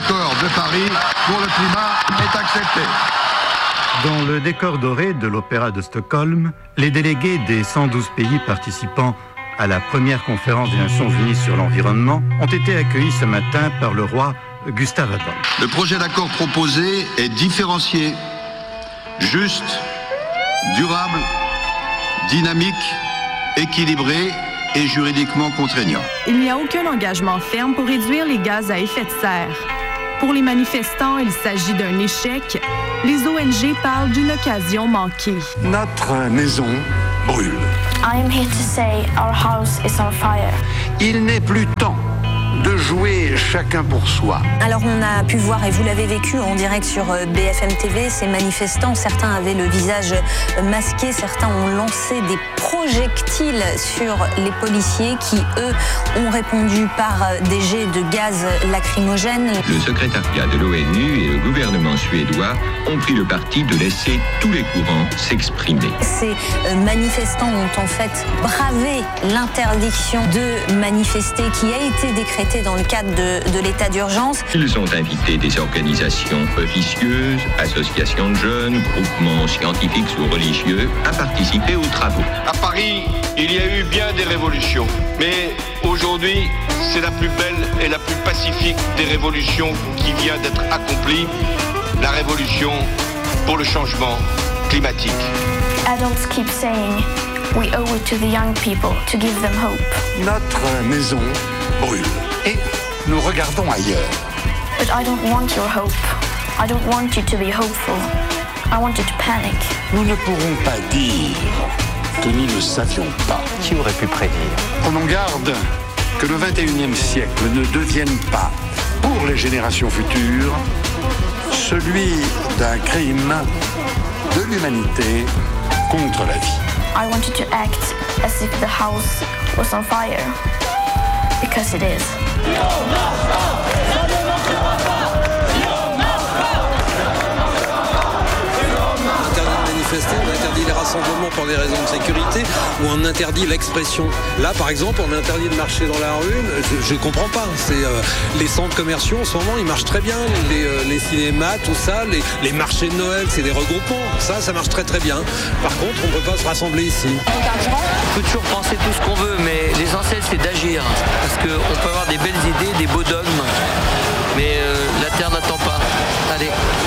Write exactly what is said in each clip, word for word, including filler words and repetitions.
l'accord de Paris pour le climat est accepté. Dans le décor doré de l'Opéra de Stockholm, les délégués des cent douze pays participant à la première conférence des Nations Unies sur l'environnement ont été accueillis ce matin par le roi Gustave Adolphe. Le projet d'accord proposé est différencié, juste, durable, dynamique, équilibré et juridiquement contraignant. Il n'y a aucun engagement ferme pour réduire les gaz à effet de serre. Pour les manifestants, il s'agit d'un échec. Les O N G parlent d'une occasion manquée. Notre maison brûle. I am here to say our house is on fire. Il n'est plus temps de jouer chacun pour soi. Alors on a pu voir, et vous l'avez vécu en direct sur B F M T V, ces manifestants, certains avaient le visage masqué, certains ont lancé des projectiles sur les policiers qui, eux, ont répondu par des jets de gaz lacrymogène. Le secrétariat de l'O N U et le gouvernement suédois ont pris le parti de laisser tous les courants s'exprimer. Ces manifestants ont en fait bravé l'interdiction de manifester qui a été décrétée dans le cadre de, de l'état d'urgence. Ils ont invité des organisations officieuses, associations de jeunes, groupements scientifiques ou religieux à participer aux travaux. À Paris, il y a eu bien des révolutions, mais aujourd'hui, c'est la plus belle et la plus pacifique des révolutions qui vient d'être accomplie, la révolution pour le changement climatique. Adults keep saying we owe it to the young people to give them hope. Notre maison brûle et nous regardons ailleurs. But I don't want your hope. I don't want you to be hopeful. I want you to panic. Nous ne pourrons pas dire que nous ne savions pas. Qui aurait pu prédire ? Prenons garde que le vingt et unième siècle ne devienne pas, pour les générations futures, celui d'un crime de l'humanité contre la vie. I want you to act as if the house was on fire. Because it is. On interdit les rassemblements pour des raisons de sécurité ou on interdit l'expression. Là, par exemple, on interdit de marcher dans la rue. Je ne comprends pas. C'est, euh, les centres commerciaux, en ce moment, ils marchent très bien. Les, euh, les cinémas, tout ça. Les, les marchés de Noël, c'est des regroupements. Ça, ça marche très très bien. Par contre, on ne peut pas se rassembler ici. On peut toujours penser tout ce qu'on veut, mais l'essentiel, c'est d'agir. Parce qu'on peut avoir des belles idées, des beaux dogmes. Mais euh, la Terre n'attend pas. Allez.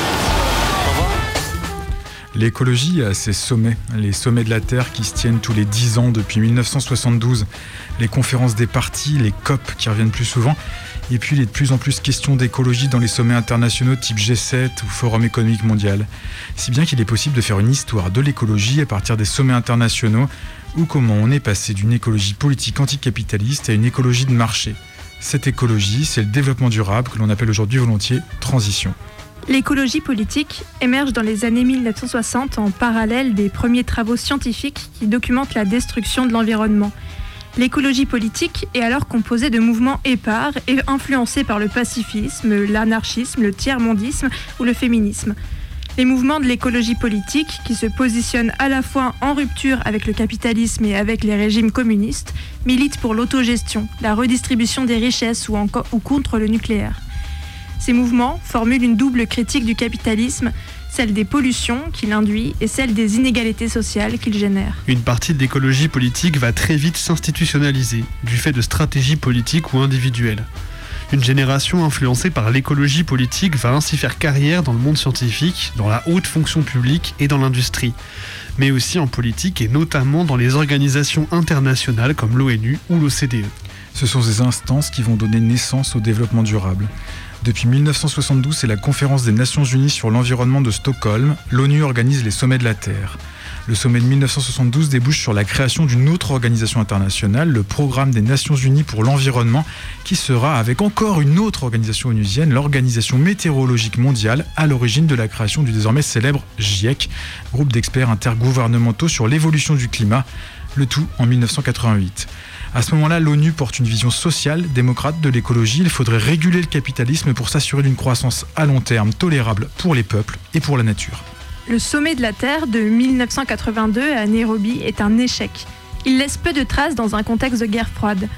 L'écologie a ses sommets, les sommets de la Terre qui se tiennent tous les dix ans depuis dix-neuf cent soixante-douze, les conférences des partis, les C O P qui reviennent plus souvent, et puis les de plus en plus questions d'écologie dans les sommets internationaux type G sept ou Forum économique mondial. Si bien qu'il est possible de faire une histoire de l'écologie à partir des sommets internationaux, ou comment on est passé d'une écologie politique anticapitaliste à une écologie de marché. Cette écologie, c'est le développement durable que l'on appelle aujourd'hui volontiers transition. L'écologie politique émerge dans les années mille neuf cent soixante en parallèle des premiers travaux scientifiques qui documentent la destruction de l'environnement. L'écologie politique est alors composée de mouvements épars et influencés par le pacifisme, l'anarchisme, le tiers-mondisme ou le féminisme. Les mouvements de l'écologie politique, qui se positionnent à la fois en rupture avec le capitalisme et avec les régimes communistes, militent pour l'autogestion, la redistribution des richesses ou, encore, ou contre le nucléaire. Ces mouvements formulent une double critique du capitalisme, celle des pollutions qu'il induit et celle des inégalités sociales qu'il génère. Une partie de l'écologie politique va très vite s'institutionnaliser, du fait de stratégies politiques ou individuelles. Une génération influencée par l'écologie politique va ainsi faire carrière dans le monde scientifique, dans la haute fonction publique et dans l'industrie, mais aussi en politique et notamment dans les organisations internationales comme l'O N U ou l'O C D E. Ce sont ces instances qui vont donner naissance au développement durable. Depuis dix-neuf cent soixante-douze, c'est la conférence des Nations Unies sur l'environnement de Stockholm. L'ONU organise les sommets de la Terre. Le sommet de dix-neuf cent soixante-douze débouche sur la création d'une autre organisation internationale, le Programme des Nations Unies pour l'environnement, qui sera, avec encore une autre organisation onusienne, l'Organisation météorologique mondiale, à l'origine de la création du désormais célèbre GIEC, groupe d'experts intergouvernementaux sur l'évolution du climat, le tout en dix-neuf cent quatre-vingt-huit. À ce moment-là, l'ONU porte une vision sociale, démocrate de l'écologie. Il faudrait réguler le capitalisme pour s'assurer d'une croissance à long terme tolérable pour les peuples et pour la nature. Le sommet de la Terre de dix-neuf cent quatre-vingt-deux à Nairobi est un échec. Il laisse peu de traces dans un contexte de guerre froide.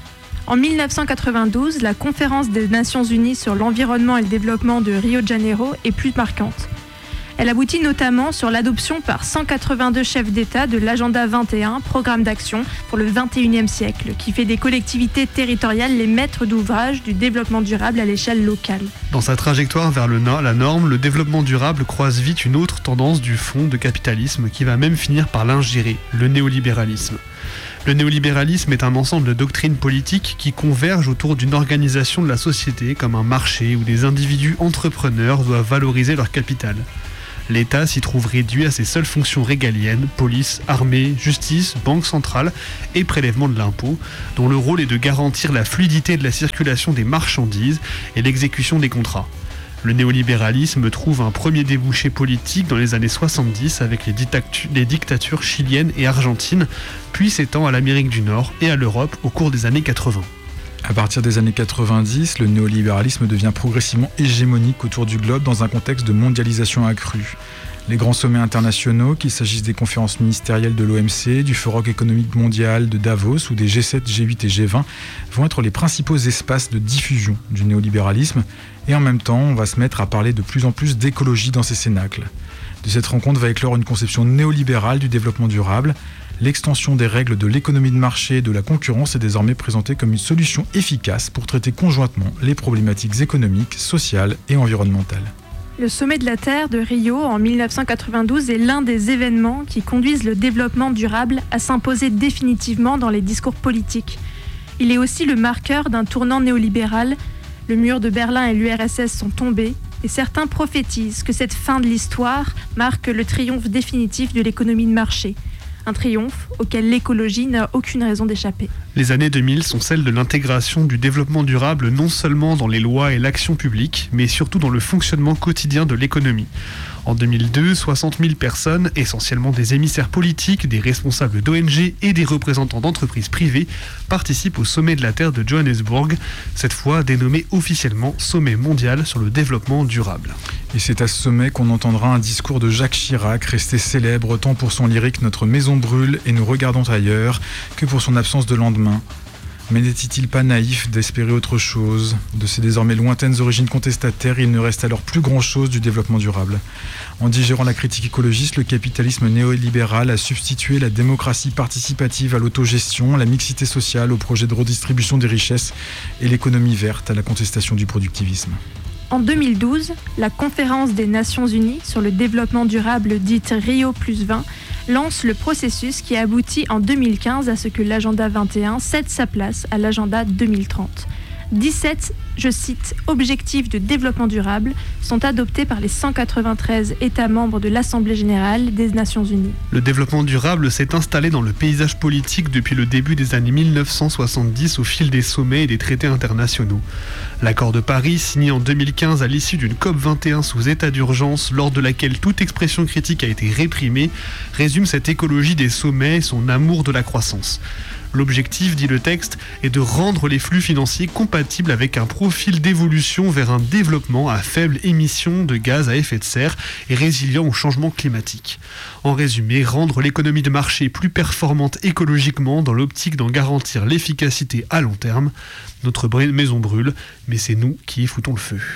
En dix-neuf cent quatre-vingt-douze, la conférence des Nations Unies sur l'environnement et le développement de Rio de Janeiro est plus marquante. Elle aboutit notamment sur l'adoption par cent quatre-vingt-deux chefs d'État de l'Agenda vingt et un, programme d'action pour le vingt et unième siècle, qui fait des collectivités territoriales les maîtres d'ouvrage du développement durable à l'échelle locale. Dans sa trajectoire vers le no- la norme, le développement durable croise vite une autre tendance du fond de capitalisme qui va même finir par l'ingérer, le néolibéralisme. Le néolibéralisme est un ensemble de doctrines politiques qui convergent autour d'une organisation de la société comme un marché où des individus entrepreneurs doivent valoriser leur capital. L'État s'y trouve réduit à ses seules fonctions régaliennes, police, armée, justice, banque centrale et prélèvement de l'impôt, dont le rôle est de garantir la fluidité de la circulation des marchandises et l'exécution des contrats. Le néolibéralisme trouve un premier débouché politique dans les années soixante-dix avec les, dictatu- les dictatures chiliennes et argentines, puis s'étend à l'Amérique du Nord et à l'Europe au cours des années quatre-vingts. À partir des années quatre-vingt-dix, le néolibéralisme devient progressivement hégémonique autour du globe dans un contexte de mondialisation accrue. Les grands sommets internationaux, qu'il s'agisse des conférences ministérielles de l'O M C, du Forum économique mondial de Davos ou des G sept, G huit et G vingt, vont être les principaux espaces de diffusion du néolibéralisme. Et en même temps, on va se mettre à parler de plus en plus d'écologie dans ces cénacles. De cette rencontre va éclore une conception néolibérale du développement durable. L'extension des règles de l'économie de marché et de la concurrence est désormais présentée comme une solution efficace pour traiter conjointement les problématiques économiques, sociales et environnementales. Le sommet de la Terre de Rio en dix-neuf cent quatre-vingt-douze est l'un des événements qui conduisent le développement durable à s'imposer définitivement dans les discours politiques. Il est aussi le marqueur d'un tournant néolibéral. Le mur de Berlin et l'U R S S sont tombés et certains prophétisent que cette fin de l'histoire marque le triomphe définitif de l'économie de marché. Un triomphe auquel l'écologie n'a aucune raison d'échapper. Les années deux mille sont celles de l'intégration du développement durable non seulement dans les lois et l'action publique, mais surtout dans le fonctionnement quotidien de l'économie. En deux mille deux, soixante mille personnes, essentiellement des émissaires politiques, des responsables d'O N G et des représentants d'entreprises privées, participent au sommet de la Terre de Johannesburg, cette fois dénommé officiellement Sommet mondial sur le développement durable. Et c'est à ce sommet qu'on entendra un discours de Jacques Chirac, resté célèbre tant pour son lyrique « Notre maison brûle et nous regardons ailleurs » que pour son absence de lendemain. Mais n'était-il pas naïf d'espérer autre chose? De ces désormais lointaines origines contestataires, il ne reste alors plus grand-chose du développement durable. En digérant la critique écologiste, le capitalisme néolibéral a substitué la démocratie participative à l'autogestion, la mixité sociale au projet de redistribution des richesses et l'économie verte à la contestation du productivisme. En deux mille douze, la conférence des Nations Unies sur le développement durable dite Rio plus vingt lance le processus qui aboutit en deux mille quinze à ce que l'agenda vingt et un cède sa place à l'agenda deux mille trente. dix-sept, je cite, objectifs de développement durable sont adoptés par les cent quatre-vingt-treize États membres de l'Assemblée générale des Nations Unies. Le développement durable s'est installé dans le paysage politique depuis le début des années mille neuf cent soixante-dix au fil des sommets et des traités internationaux. L'accord de Paris, signé en deux mille quinze à l'issue d'une COP vingt et un sous état d'urgence, lors de laquelle toute expression critique a été réprimée, résume cette écologie des sommets et son amour de la croissance. L'objectif, dit le texte, est de rendre les flux financiers compatibles avec un profil d'évolution vers un développement à faible émission de gaz à effet de serre et résilient au changement climatique. En résumé, rendre l'économie de marché plus performante écologiquement dans l'optique d'en garantir l'efficacité à long terme. Notre maison brûle, mais c'est nous qui y foutons le feu.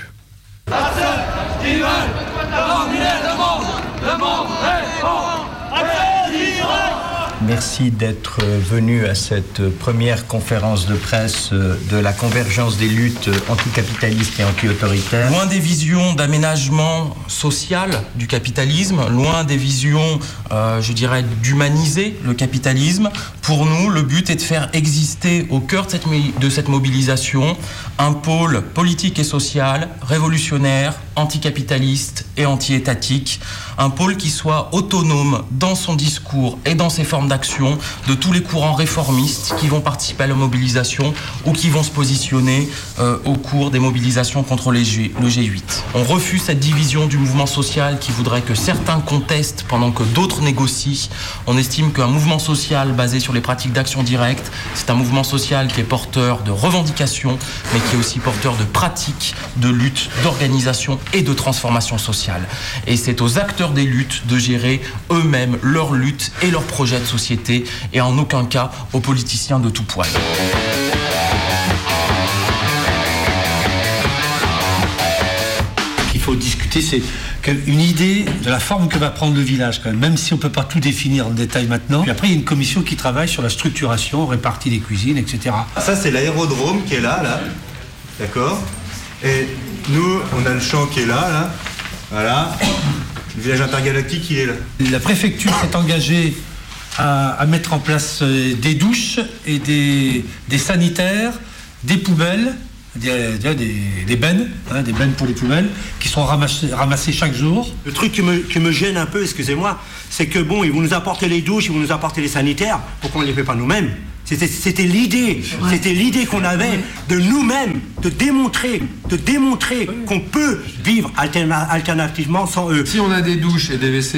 Merci d'être venu à cette première conférence de presse de la convergence des luttes anticapitalistes et anti-autoritaires. Loin des visions d'aménagement social du capitalisme, loin des visions, euh, je dirais, d'humaniser le capitalisme, pour nous, le but est de faire exister au cœur de cette, de cette mobilisation un pôle politique et social, révolutionnaire, anticapitaliste et anti-étatique, un pôle qui soit autonome dans son discours et dans ses formes d'action de tous les courants réformistes qui vont participer à la mobilisation ou qui vont se positionner euh, au cours des mobilisations contre les G, le G huit. On refuse cette division du mouvement social qui voudrait que certains contestent pendant que d'autres négocient. On estime qu'un mouvement social basé sur les pratiques d'action directe, c'est un mouvement social qui est porteur de revendications, mais qui est aussi porteur de pratiques, de lutte, d'organisation et de transformation sociale. Et c'est aux acteurs des luttes de gérer eux-mêmes leur lutte et leur projet de société, et en aucun cas aux politiciens de tout poil. discuter, c'est une idée de la forme que va prendre le village, quand même, même si on ne peut pas tout définir en détail maintenant. Puis après, il y a une commission qui travaille sur la structuration, répartie des cuisines, et cetera. Ça, c'est l'aérodrome qui est là, là. D'accord. Et nous, on a le champ qui est là, là. Voilà. Le village intergalactique, il est là. La préfecture s'est engagée à, à mettre en place euh, des douches et des, des sanitaires, des poubelles, des, des, des bennes, hein, des bennes pour les poubelles, qui seront ramassées, ramassées chaque jour. Le truc qui me, qui me gêne un peu, excusez-moi, c'est que bon, ils vont nous apporter les douches, ils vont nous apporter les sanitaires, pourquoi on ne les fait pas nous-mêmes ? C'était, c'était l'idée, c'était l'idée qu'on avait de nous-mêmes, de démontrer, de démontrer qu'on peut vivre alterna- alternativement sans eux. Si on a des douches et des W C